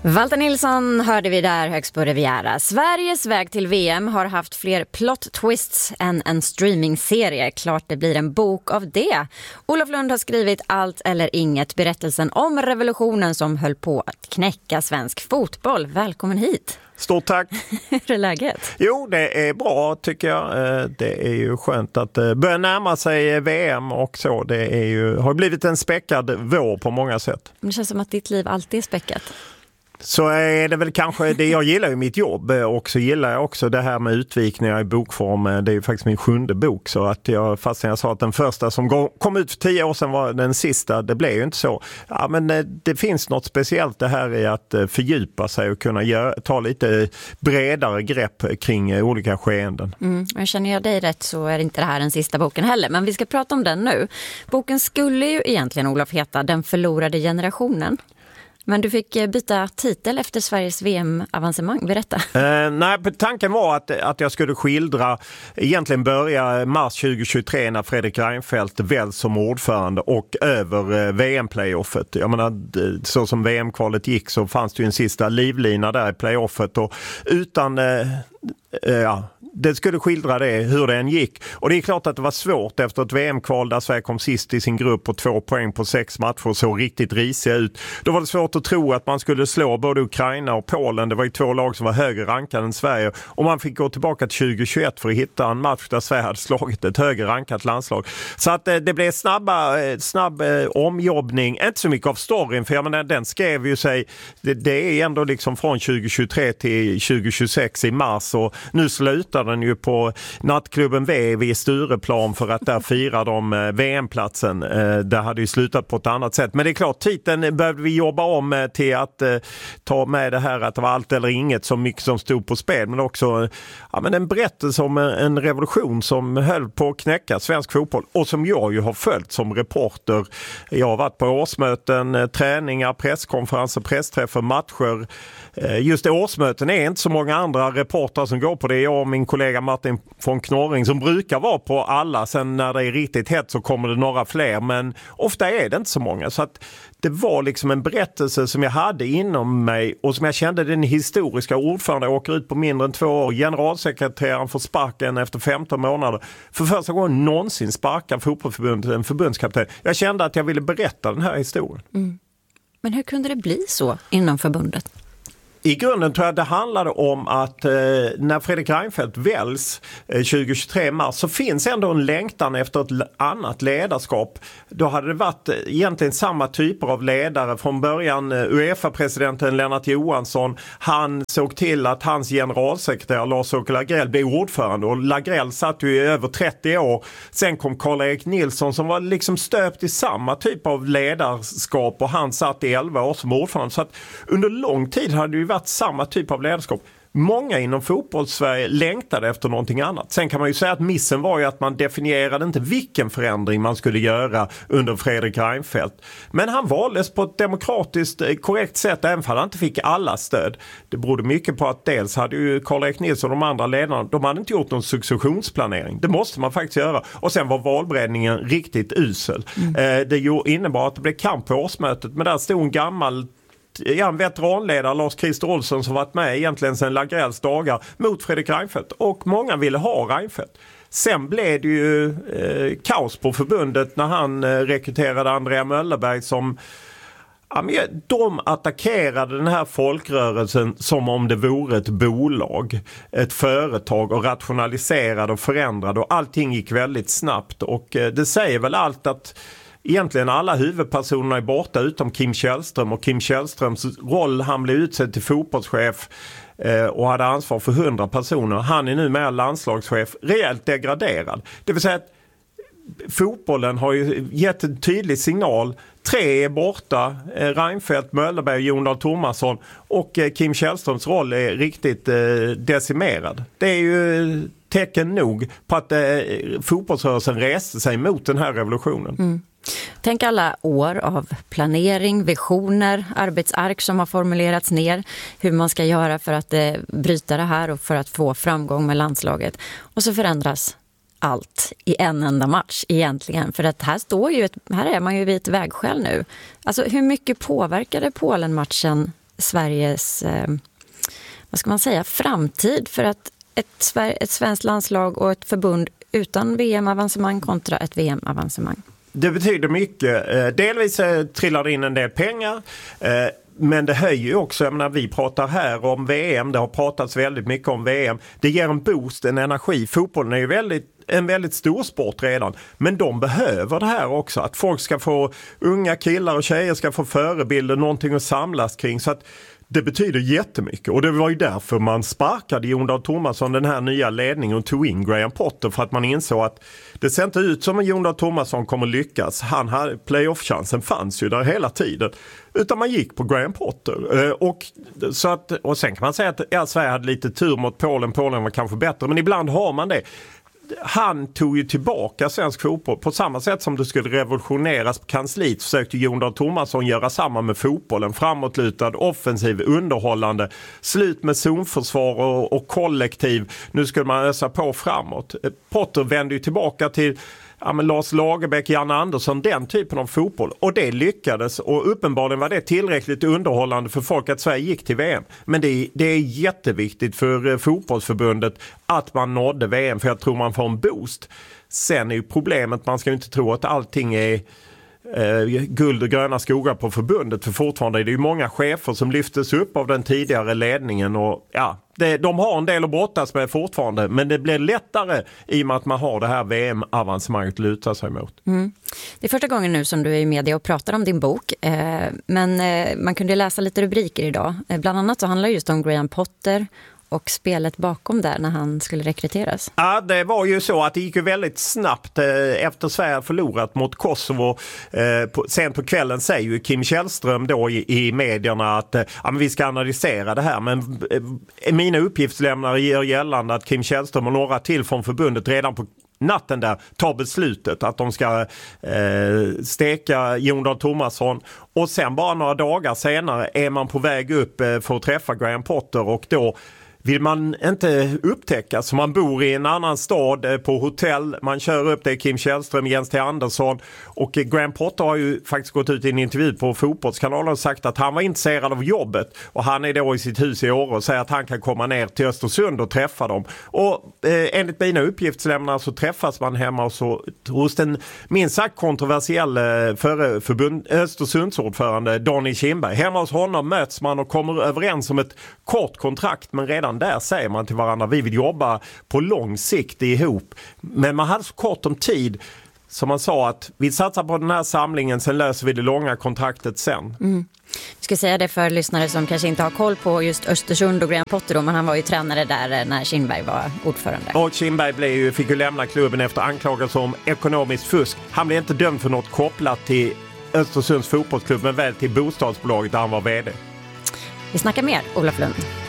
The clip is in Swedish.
Valter Nilsson hörde vi där högst på Riviera. Sveriges väg till VM har haft fler plot twists än en streamingserie. Klart det blir en bok av det. Olof Lund har skrivit Allt eller inget, berättelsen om revolutionen som höll på att knäcka svensk fotboll. Välkommen hit. Stort tack. Hur är läget? Jo, det är bra tycker jag. Det är ju skönt att börja närma sig VM och så. Det är ju, har blivit en späckad vår på många sätt. Det känns som att ditt liv alltid är späckat. Så är det väl kanske det. Jag gillar ju mitt jobb och så gillar jag också det här med utvikningar i bokform. Det är ju faktiskt min 7:e bok, så att fastän jag sa att den första som kom ut för 10 år sedan var den sista, det blev ju inte så. Ja, men det finns något speciellt det här i att fördjupa sig och kunna ta lite bredare grepp kring olika skeenden. Jag känner jag dig rätt så är inte det här den sista boken heller, men vi ska prata om den nu. Boken skulle ju egentligen, Olof, heta Den förlorade generationen. Men du fick byta titel efter Sveriges VM-avancemang. Berätta. Nej, tanken var att jag skulle skildra, egentligen börja mars 2023 när Fredrik Reinfeldt väljs som ordförande och över VM-playoffet. Jag menar, så som VM-kvalet gick så fanns det ju en sista livlina där i playoffet och utan... det skulle skildra det, hur det än gick. Och det är klart att det var svårt efter ett VM-kval där Sverige kom sist i sin grupp och 2 poäng på 6 matcher och såg riktigt risiga ut. Då var det svårt att tro att man skulle slå både Ukraina och Polen. Det var ju 2 lag som var högre rankade än Sverige. Och man fick gå tillbaka till 2021 för att hitta en match där Sverige hade slagit ett högre rankat landslag. Så att det blev snabb omjobbning. Inte så mycket av storyn, för jag menar, den skrev ju sig, det är ändå liksom från 2023 till 2026 i mars, och nu slutar den ju på nattklubben V vid Stureplan för att där firar de VM-platsen. Det hade ju slutat på ett annat sätt. Men det är klart, titeln behövde vi jobba om till att ta med det här att det var allt eller inget, så mycket som stod på spel. Men också en berättelse om en revolution som höll på att knäcka svensk fotboll och som jag ju har följt som reporter. Jag har varit på årsmöten, träningar, presskonferenser, pressträffar, matcher. Just årsmöten är inte så många andra reportrar som går på det. Jag och min kollega Martin von Knorring som brukar vara på alla. Sen när det är riktigt hett så kommer det några fler, men ofta är det inte så många. Så att det var liksom en berättelse som jag hade inom mig och som jag kände, den historiska ordförande åker ut på mindre än 2 år. Generalsekreteraren får sparken efter 15 månader. För första gången någonsin sparkar fotbollsförbundet en förbundskapten. Jag kände att jag ville berätta den här historien. Men hur kunde det bli så inom förbundet? I grunden tror jag det handlade om att när Fredrik Reinfeldt väljs 2023 mars så finns ändå en längtan efter ett annat ledarskap. Då hade det varit egentligen samma typer av ledare från början. UEFA-presidenten Lennart Johansson, han såg till att hans generalsekreterare Lars-Åke Lagrell blev ordförande, och Lagrell satt ju i över 30 år. Sen kom Karl-Erik Nilsson som var liksom stöpt i samma typ av ledarskap, och han satt i 11 år som ordförande. Så att under lång tid hade det ju varit samma typ av ledarskap. Många inom fotbollssverige längtade efter någonting annat. Sen kan man ju säga att missen var ju att man definierade inte vilken förändring man skulle göra under Fredrik Reinfeldt. Men han valdes på ett demokratiskt korrekt sätt, även för att han inte fick alla stöd. Det berodde mycket på att dels hade ju Karl-Erik Nilsson och de andra ledarna, de hade inte gjort någon successionsplanering. Det måste man faktiskt göra. Och sen var valberedningen riktigt usel. Det innebar att det blev kamp på årsmötet, men där stod en gammal en veteranledare, Lars-Christer Olsson, som varit med egentligen sedan Lagrells dagar mot Fredrik Reinfeldt, och många ville ha Reinfeldt. Sen blev det ju kaos på förbundet när han rekryterade Andrea Möllerberg som de attackerade den här folkrörelsen som om det vore ett bolag, ett företag, och rationaliserade och förändrade, och allting gick väldigt snabbt, och det säger väl allt att egentligen alla huvudpersonerna är borta utom Kim Källström, och Kim Källströms roll, han blev utsedd till fotbollschef och hade ansvar för 100 personer. Han är nu med landslagschef, rejält degraderad. Det vill säga att fotbollen har ju gett en tydlig signal. 3 är borta, Reinfeldt, Möllerberg, Jon Dahl Tomasson, och Kim Källströms roll är riktigt decimerad. Det är ju tecken nog på att fotbollsrörelsen reste sig mot den här revolutionen. Tänk alla år av planering, visioner, arbetsark som har formulerats ner, hur man ska göra för att bryta det här och för att få framgång med landslaget. Och så förändras allt i en enda match egentligen. För att här är man ju vid ett vägskäl nu. Alltså hur mycket påverkade Polen-matchen Sveriges vad ska man säga, framtid för att ett svenskt landslag och ett förbund utan VM-avancemang kontra ett VM-avancemang? Det betyder mycket. Delvis trillar det in en del pengar. Men det höjer ju också, jag menar, vi pratar här om VM, det har pratats väldigt mycket om VM. Det ger en boost, en energi. Fotbollen är ju en väldigt stor sport redan. Men de behöver det här också. Att folk ska få, unga killar och tjejer ska få förebilder, någonting att samlas kring. Så att det betyder jättemycket. Och det var ju därför man sparkade Jon Dahl Tomasson, den här nya ledningen, och tog in Graham Potter. För att man insåg att det ser inte ut som att Jon Dahl Tomasson kommer lyckas. Playoff-chansen fanns ju där hela tiden. Utan man gick på Graham Potter. Och sen kan man säga att Sverige hade lite tur mot Polen. Polen var kanske bättre, men ibland har man det. Han tog ju tillbaka svensk fotboll på samma sätt som det skulle revolutioneras på kansliet. Försökte Jon Dahl Tomasson göra samma med fotbollen. Framåtlutad, offensiv, underhållande. Slut med zonförsvar och kollektiv. Nu skulle man ösa på framåt. Potter vände ju tillbaka till Lars Lagerbäck, Janne Andersson, den typen av fotboll. Och det lyckades, och uppenbarligen var det tillräckligt underhållande för folk att Sverige gick till VM. Men det är jätteviktigt för fotbollsförbundet att man nådde VM, för jag tror man får en boost. Sen är ju problemet, man ska ju inte tro att allting är guld och gröna skogar på förbundet, för fortfarande är det ju många chefer som lyftes upp av den tidigare ledningen, och de har en del att brottas med fortfarande, men det blir lättare i och med att man har det här VM-avancemanget att luta sig mot. Det är första gången nu som du är i media och pratar om din bok, men man kunde läsa lite rubriker idag. Bland annat så handlar det just om Graham Potter och spelet bakom där när han skulle rekryteras. Ja, det var ju så att det gick ju väldigt snabbt efter Sverige förlorat mot Kosovo. Sen på kvällen säger ju Kim Källström då i medierna att men vi ska analysera det här. Men mina uppgiftslämnare gör gällande att Kim Källström och några till från förbundet redan på natten där tar beslutet att de ska steka Jon Dahl Tomasson, och sen bara några dagar senare är man på väg upp för att träffa Graham Potter, och då vill man inte upptäckas. Man bor i en annan stad på hotell. Man kör upp det, Kim Källström, Jens T. Andersson. Och Graham Potter har ju faktiskt gått ut i en intervju på Fotbollskanalen och sagt att han var intresserad av jobbet. Och han är då i sitt hus i Åre och säger att han kan komma ner till Östersund och träffa dem. Och enligt mina uppgiftslämnare så träffas man hemma hos den minst sagt kontroversiella Östersundsordförande Donny Kindberg. Hemma hos honom möts man och kommer överens om ett kort kontrakt, men redan där säger man till varandra, vi vill jobba på lång sikt ihop. Men man hade så kort om tid, som man sa att vi satsar på den här samlingen, sen löser vi det långa kontraktet sen. Jag ska säga det för lyssnare som kanske inte har koll på just Östersund och Graham Potter då, men han var ju tränare där när Kindberg var ordförande. Och Kindberg fick ju lämna klubben efter anklagelser om ekonomiskt fusk. Han blev inte dömd för något kopplat till Östersunds fotbollsklubb, men väl till bostadsbolaget där han var vd. Vi snackar mer, Olof Lund.